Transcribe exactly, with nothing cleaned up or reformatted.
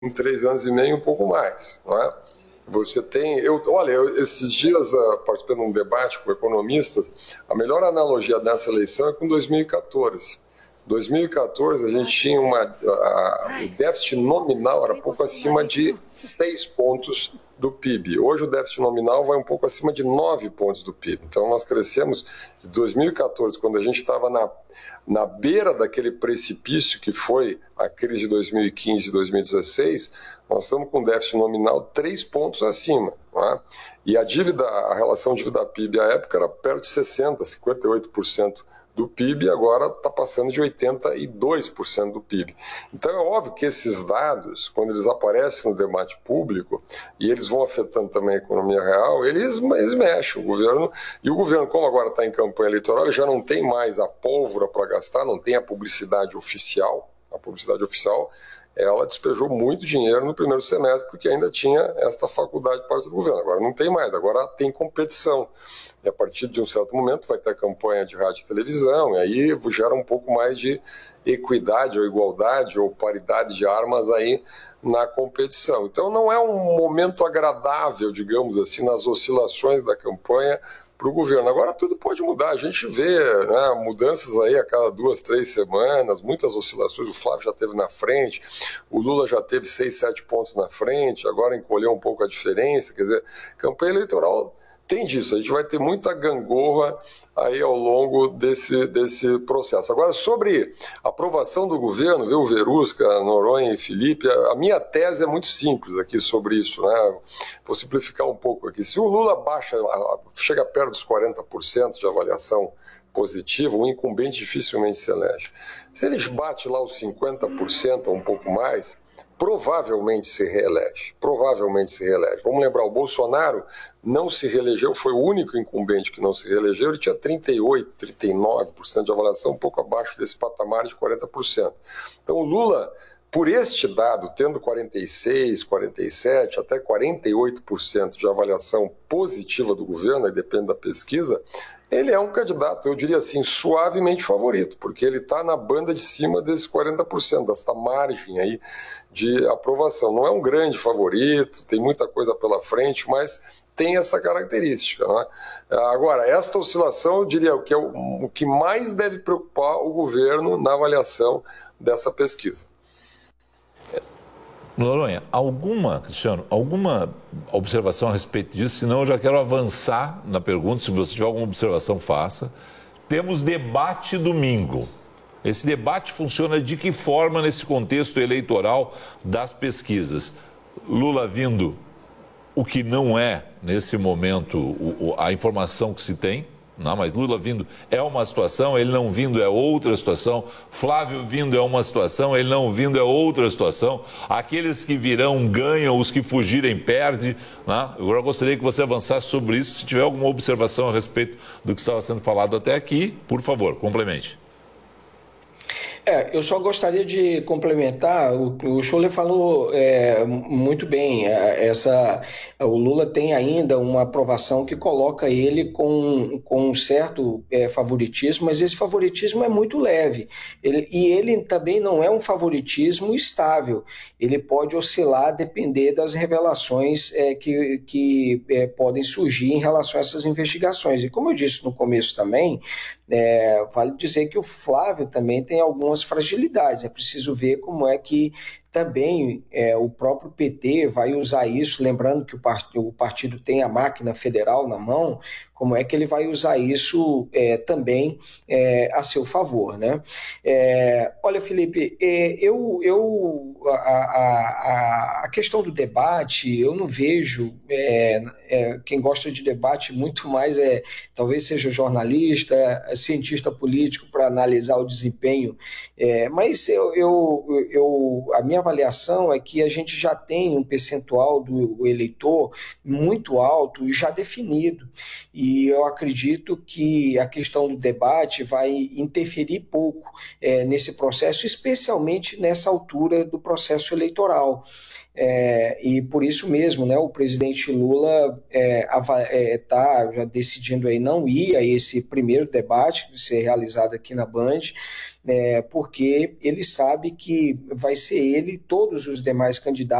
em três anos e meio, um pouco mais, não é? Você tem, eu, olha, eu, esses dias uh, participando de um debate com economistas, a melhor analogia dessa eleição é com dois mil e quatorze. dois mil e quatorze a gente tinha uma, a, o déficit nominal era pouco acima de seis pontos do P I B. Hoje o déficit nominal vai um pouco acima de nove pontos do P I B. Então nós crescemos de dois mil e quatorze, quando a gente estava na, na beira daquele precipício que foi a crise de dois mil e quinze e dois mil e dezesseis, nós estamos com déficit nominal três pontos acima. Não é? E a dívida, a relação dívida-P I B à época era perto de sessenta por cento, cinquenta e oito por cento do P I B, agora está passando de oitenta e dois por cento do P I B. Então é óbvio que esses dados, quando eles aparecem no debate público, e eles vão afetando também a economia real, eles, eles mexem o governo, e o governo, como agora está em campanha eleitoral, ele já não tem mais a pólvora para gastar, não tem a publicidade oficial, a publicidade oficial, ela despejou muito dinheiro no primeiro semestre, porque ainda tinha esta faculdade parte do governo. Agora não tem mais, agora tem competição. E a partir de um certo momento vai ter campanha de rádio e televisão, e aí gera um pouco mais de equidade ou igualdade ou paridade de armas aí na competição. Então não é um momento agradável, digamos assim, nas oscilações da campanha para o governo. Agora tudo pode mudar, a gente vê, né, mudanças aí a cada duas, três semanas, muitas oscilações, o Flávio já teve na frente, o Lula já teve seis, sete pontos na frente, agora encolheu um pouco a diferença, quer dizer, campanha eleitoral tem disso, a gente vai ter muita gangorra aí ao longo desse, desse processo. Agora, sobre a aprovação do governo, viu, Verusca, Noronha e Felipe, a minha tese é muito simples aqui sobre isso, né? Vou simplificar um pouco aqui. Se o Lula baixa, chega perto dos quarenta por cento de avaliação positiva, o incumbente dificilmente se elege. Se eles bate lá os cinquenta por cento ou um pouco mais, provavelmente se reelege, provavelmente se reelege. Vamos lembrar, o Bolsonaro não se reelegeu, foi o único incumbente que não se reelegeu, ele tinha trinta e oito, trinta e nove por cento de avaliação, um pouco abaixo desse patamar de quarenta por cento. Então o Lula, por este dado, tendo quarenta e seis, quarenta e sete, até quarenta e oito por cento de avaliação positiva do governo, aí depende da pesquisa, ele é um candidato, eu diria assim, suavemente favorito, porque ele está na banda de cima desses quarenta por cento, desta margem aí de aprovação. Não é um grande favorito, tem muita coisa pela frente, mas tem essa característica, né? Agora, esta oscilação, eu diria, que é o, o que mais deve preocupar o governo na avaliação dessa pesquisa. Noronha, alguma, Cristiano, alguma observação a respeito disso? Senão eu já quero avançar na pergunta, se você tiver alguma observação, faça. Temos debate domingo. Esse debate funciona de que forma nesse contexto eleitoral das pesquisas? Lula vindo o que não é, nesse momento, a informação que se tem. Não, mas Lula vindo é uma situação, ele não vindo é outra situação, Flávio vindo é uma situação, ele não vindo é outra situação, aqueles que virão ganham, os que fugirem perdem. Né? Agora eu gostaria que você avançasse sobre isso, se tiver alguma observação a respeito do que estava sendo falado até aqui, por favor, complemente. É, eu só gostaria de complementar, o, o Scholler falou é, muito bem, essa, o Lula tem ainda uma aprovação que coloca ele com, com um certo é, favoritismo, mas esse favoritismo é muito leve, ele, e ele também não é um favoritismo estável, ele pode oscilar a depender das revelações é, que, que é, podem surgir em relação a essas investigações, e como eu disse no começo também, é, vale dizer que o Flávio também tem algumas fragilidades, é preciso ver como é que também é, o próprio P T vai usar isso, lembrando que o, part o partido tem a máquina federal na mão, como é que ele vai usar isso é, também é, a seu favor, né? É, olha, Felipe, é, eu, eu a, a, a questão do debate, eu não vejo é, é, quem gosta de debate muito mais é talvez seja jornalista, cientista político para analisar o desempenho, é, mas eu, eu, eu, a minha avaliação é que a gente já tem um percentual do eleitor muito alto e já definido, e e eu acredito que a questão do debate vai interferir pouco é, nesse processo, especialmente nessa altura do processo eleitoral. É, e por isso mesmo, né, o presidente Lula está é, é, tá já decidindo aí não ir a esse primeiro debate que ser realizado aqui na Band, é, porque ele sabe que vai ser ele e todos os demais candidatos